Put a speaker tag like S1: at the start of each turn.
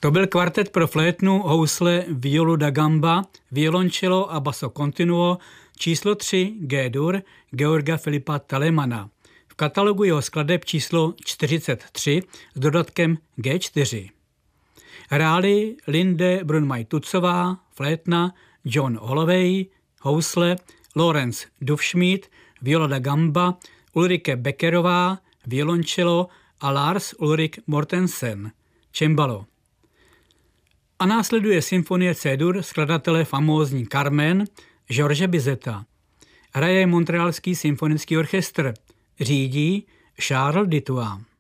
S1: To byl kvartet pro flétnu, housle, violu da gamba, violoncello a basso continuo číslo 3 G-dur Georga Filipa Talemana. V katalogu jeho skladeb číslo 43 s dodatkem G4. Hráli Linde Brunmaj-Tucová, flétna, John Holloway, housle, Lorenz Dufschmied, viola da gamba, Ulrike Beckerová, violoncello a Lars Ulrik Mortensen, cembalo. A následuje symfonie C-dur skladatele famózní Carmen George Bizeta. Hraje Montrealský symfonický orchestr. Řídí Charles Dutoit.